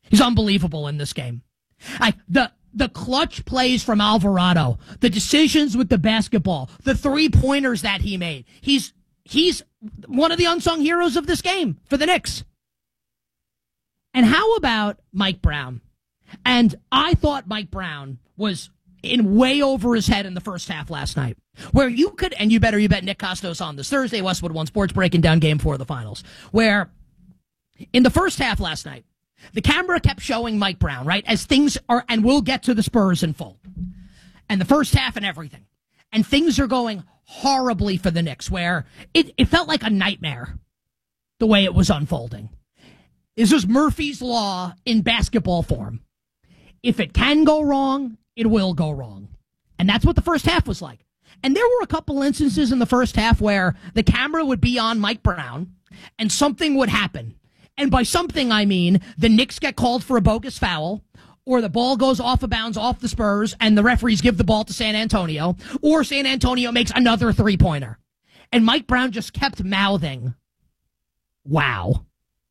He's unbelievable in this game. The clutch plays from Alvarado, the decisions with the basketball, the 3-pointers that he made. He's one of the unsung heroes of this game for the Knicks. And how about Mike Brown? And I thought Mike Brown was in way over his head in the first half last night, where you could, and you bet Nick Costos on this Thursday, Westwood One Sports breaking down game 4 of the finals, where in the first half last night, the camera kept showing Mike Brown, right, as things are, and we'll get to the Spurs in full, and the first half and everything, and things are going horribly for the Knicks, where it felt like a nightmare the way it was unfolding. This is Murphy's Law in basketball form. If it can go wrong, it will go wrong. And that's what the first half was like. And there were a couple instances in the first half where the camera would be on Mike Brown and something would happen. And by something, I mean the Knicks get called for a bogus foul, or the ball goes off of bounds off the Spurs and the referees give the ball to San Antonio, or San Antonio makes another 3-pointer. And Mike Brown just kept mouthing, wow.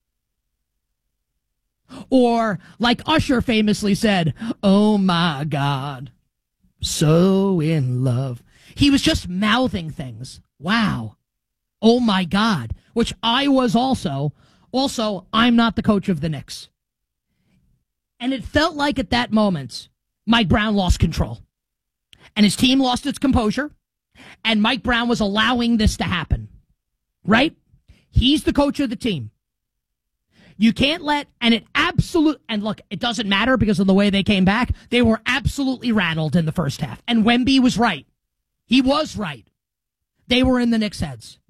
Or, like Usher famously said, oh my God, so in love. He was just mouthing things. Wow. Oh my God. Which I was also. Also, I'm not the coach of the Knicks. And it felt like at that moment, Mike Brown lost control. And his team lost its composure. And Mike Brown was allowing this to happen. Right? He's the coach of the team. You can't let, and look, it doesn't matter because of the way they came back. They were absolutely rattled in the first half. And Wemby was right. He was right. They were in the Knicks' heads.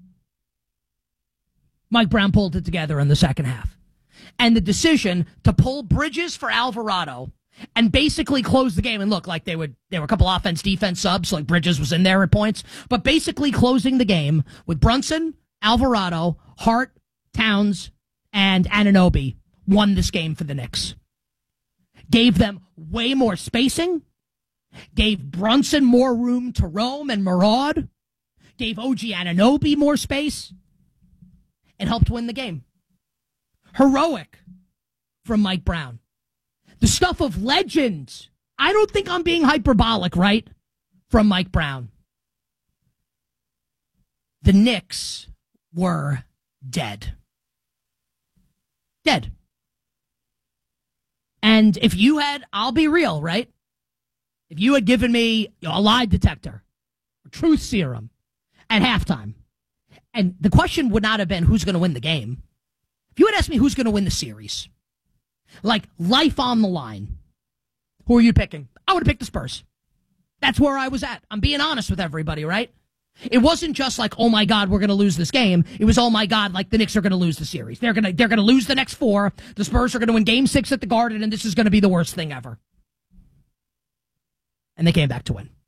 Mike Brown pulled it together in the second half. And the decision to pull Bridges for Alvarado and basically close the game. And look, like there were a couple offense-defense subs, like Bridges was in there at points. But basically closing the game with Brunson, Alvarado, Hart, Towns, and Anunoby won this game for the Knicks. Gave them way more spacing. Gave Brunson more room to roam and maraud. Gave OG Anunoby more space. And helped win the game. Heroic from Mike Brown. The stuff of legends. I don't think I'm being hyperbolic, right? From Mike Brown. The Knicks were dead. Dead. And if you had, I'll be real, right? If you had given me a lie detector, a truth serum at halftime, and the question would not have been who's going to win the game. If you had asked me who's going to win the series, like life on the line, who are you picking? I would have picked the Spurs. That's where I was at. I'm being honest with everybody, right? It wasn't just like, oh my God, we're going to lose this game. It was, oh my God, like the Knicks are going to lose the series. They're going to lose the next 4. The Spurs are going to win Game 6 at the Garden, and this is going to be the worst thing ever. And they came back to win.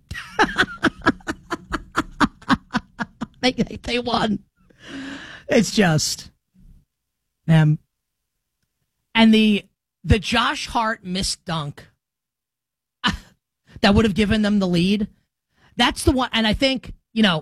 They won. It's just, and the Josh Hart missed dunk that would have given them the lead. That's the one, and I think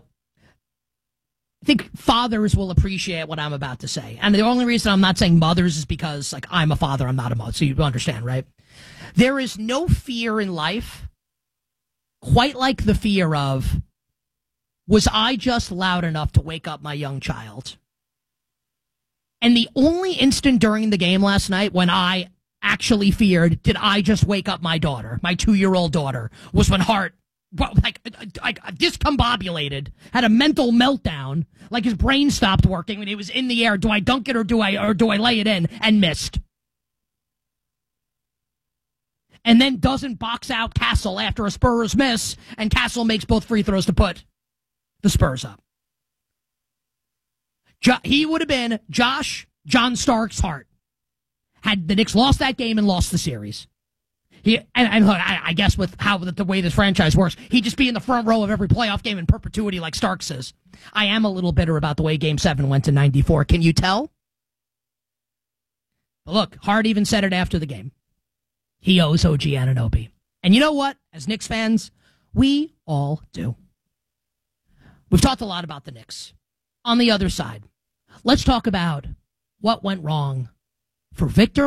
fathers will appreciate what I'm about to say. And the only reason I'm not saying mothers is because, like, I'm a father, I'm not a mother, so you understand, right? There is no fear in life quite like the fear of, was I just loud enough to wake up my young child? And the only instant during the game last night when I actually feared, did I just wake up my daughter, my 2-year-old daughter, was when Hart, like discombobulated, had a mental meltdown, like his brain stopped working when he was in the air. Do I dunk it or do I lay it in? And missed. And then doesn't box out Castle after a Spurs miss, and Castle makes both free throws to put the Spurs up. He would have been John Starks Hart had the Knicks lost that game and lost the series. I guess with the way this franchise works, he'd just be in the front row of every playoff game in perpetuity like Starks is. I am a little bitter about the way Game 7 went in '94. Can you tell? But look, Hart even said it after the game. He owes OG Anunoby. And you know what? As Knicks fans, we all do. We've talked a lot about the Knicks. On the other side, let's talk about what went wrong for Victor